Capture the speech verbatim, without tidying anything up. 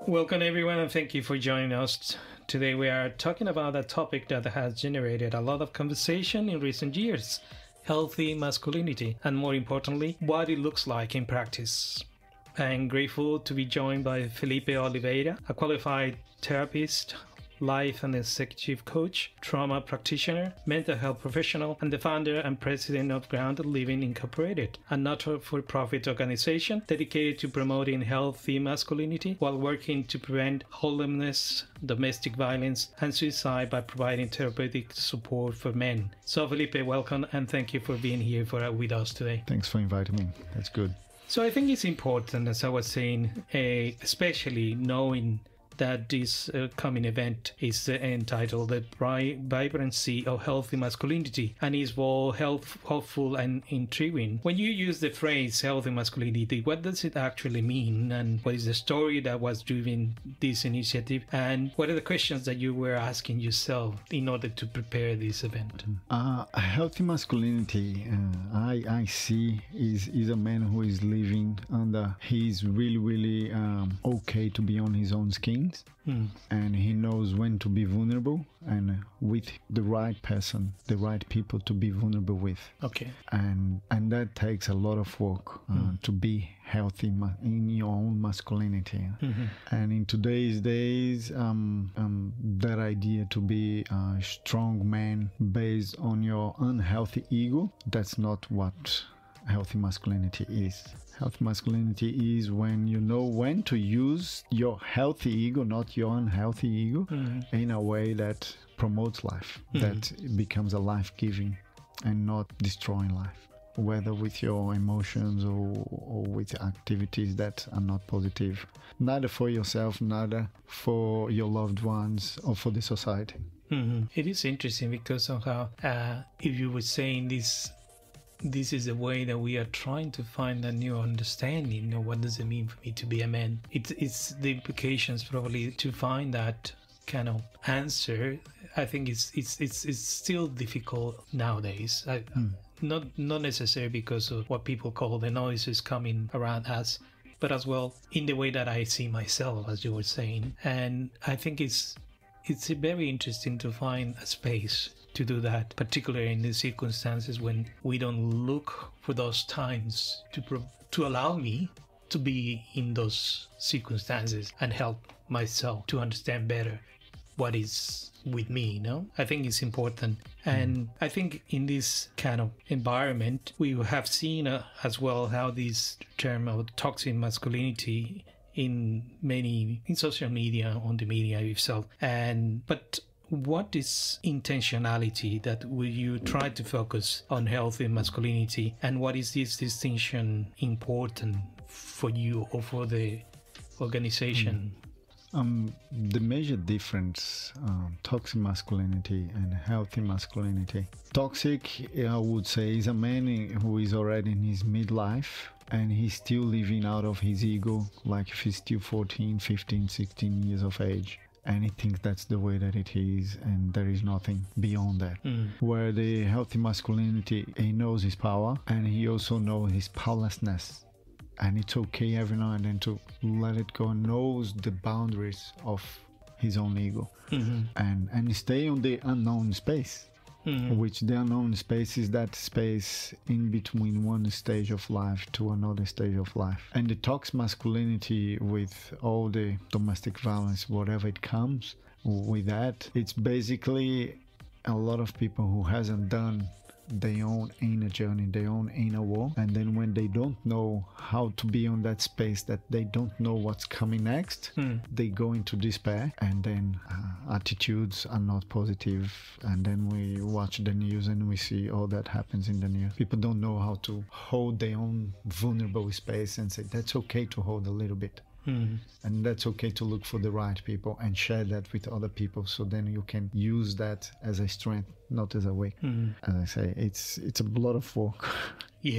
Welcome everyone and thank you for joining us. Today we are talking about a topic that has generated a lot of conversation in recent years, healthy masculinity, and more importantly, what it looks like in practice. I'm grateful to be joined by Felipe Oliveira, a qualified therapist, life and executive coach, trauma practitioner, mental health professional, and the founder and president of Grounded Living Incorporated, a not-for-profit organization dedicated to promoting healthy masculinity while working to prevent homelessness, domestic violence, and suicide by providing therapeutic support for men. So Felipe, welcome and thank you for being here for, uh, with us today. Thanks for inviting me. That's good. So I think it's important, as I was saying, uh, especially knowing that this uh, coming event is uh, entitled The Bri- Vibrancy of Healthy Masculinity and is both health, hopeful and intriguing. When you use the phrase healthy masculinity, what does it actually mean, and what is the story that was driving this initiative, and what are the questions that you were asking yourself in order to prepare this event? Uh, healthy masculinity, uh, I, I see, is, is a man who is living under, he's really, really um, okay to be on his own skin. Mm. And he knows when to be vulnerable and with the right person, the right people to be vulnerable with. Okay. And and that takes a lot of work uh, mm. to be healthy ma- in your own masculinity. Mm-hmm. And in today's days, um, um, that idea to be a strong man based on your unhealthy ego, that's not what healthy masculinity is. Healthy masculinity is when you know when to use your healthy ego, not your unhealthy ego, mm-hmm. in a way that promotes life, mm-hmm. that becomes a life-giving and not destroying life, whether with your emotions or, or with activities that are not positive, neither for yourself, neither for your loved ones or for the society. Mm-hmm. It is interesting because somehow, uh, if you were saying this, this is a way that we are trying to find a new understanding of what does it mean for me to be a man. It's, it's the implications probably to find that kind of answer. I think it's it's it's it's still difficult nowadays. I, mm. Not not necessarily because of what people call the noises coming around us, but as well in the way that I see myself, as you were saying. And I think it's it's very interesting to find a space to do that, particularly in the circumstances when we don't look for those times to pro- to allow me to be in those circumstances and help myself to understand better what is with me, you know? I think it's important. And I think in this kind of environment, we have seen uh, as well how this term of toxic masculinity in many, in social media, on the media itself. And, but what is intentionality that will you try to focus on healthy masculinity, and what is this distinction important for you or for the organization? Mm. Um, the major difference, um, toxic masculinity and healthy masculinity. Toxic, I would say, is a man who is already in his midlife and he's still living out of his ego, like if he's still fourteen, fifteen, sixteen years of age. And he thinks that's the way that it is, and there is nothing beyond that. Mm. Where the healthy masculinity, he knows his power, and he also knows his powerlessness. And it's okay every now and then to let it go, knows the boundaries of his own ego. Mm-hmm. And, and stay on the unknown space. Mm-hmm. Which the unknown space is that space in between one stage of life to another stage of life. And the toxic masculinity, with all the domestic violence, whatever it comes with that, it's basically a lot of people who hasn't done their own inner journey, their own inner war, and then when they don't know how to be on that space, that they don't know what's coming next, mm. they go into despair, and then uh, attitudes are not positive, and then we watch the news and we see all that happens in the news. People don't know how to hold their own vulnerable space and say that's okay to hold a little bit. Mm. And that's okay to look for the right people and share that with other people, so then you can use that as a strength, not as a weak. Mm. As I say, it's it's a lot of work.